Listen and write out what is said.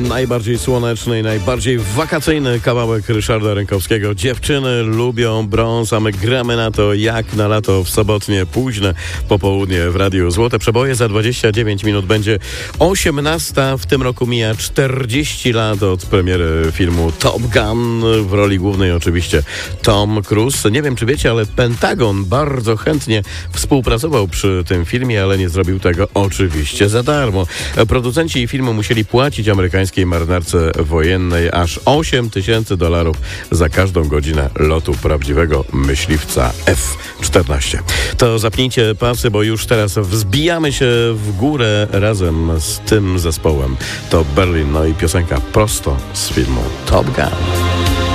najbardziej słoneczny i najbardziej wakacyjny kawałek Ryszarda Rękowskiego. Dziewczyny lubią brąz, a my gramy na to jak na lato w sobotnie późne popołudnie w Radiu Złote Przeboje. Za 29 minut będzie 18. W tym roku mija 40 lat od premiery filmu Top Gun. W roli głównej oczywiście Tom Cruise. Nie wiem, czy wiecie, ale Pentagon bardzo chętnie współpracował przy tym filmie, ale nie zrobił tego oczywiście za darmo. Producenci filmu musieli płacić amerykańskiej marynarce wojennej aż $8,000 za każdą godzinę lotu prawdziwego myśliwca F-14. To zapnijcie pasy, bo już teraz wzbijamy się w górę razem z tym zespołem. To Berlin, no i piosenka prosto z filmu Top Gun.